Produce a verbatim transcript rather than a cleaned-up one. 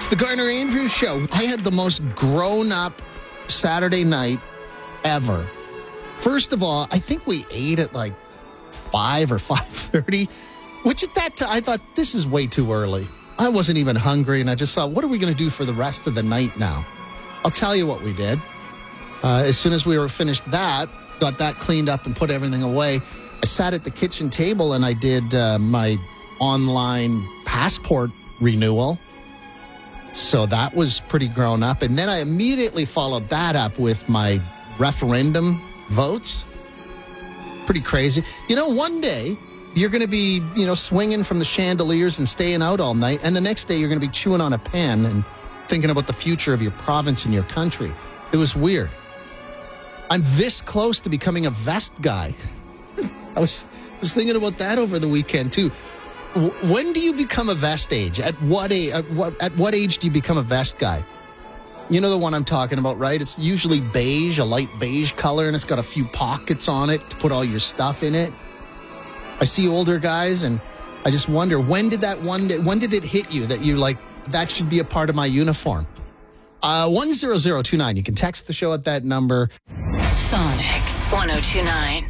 the Garner Andrews Show. I had the most grown-up Saturday night ever. First of all, I think we ate at like five or five thirty, which at that time, I thought, this is way too early. I wasn't even hungry, and I just thought, what are we going to do for the rest of the night now? I'll tell you what we did. Uh, as soon as we were finished that, got that cleaned up and put everything away, I sat at the kitchen table and I did uh, my online passport renewal. So that was pretty grown up. And then I immediately followed that up with my referendum votes. Pretty crazy. You know, one day you're going to be, you know, swinging from the chandeliers and staying out all night. And the next day you're going to be chewing on a pen and thinking about the future of your province and your country. It was weird. I'm this close to becoming a vest guy. I was was thinking about that over the weekend, too. W- when do you become a vest age? At what age, at what, at what age do you become a vest guy? You know the one I'm talking about, right? It's usually beige, a light beige color, and it's got a few pockets on it to put all your stuff in it. I see older guys, and I just wonder, when did that one day, when did it hit you that you're like, that should be a part of my uniform? Uh, one zero zero two nine. You can text the show at that number. Sonic one oh two nine.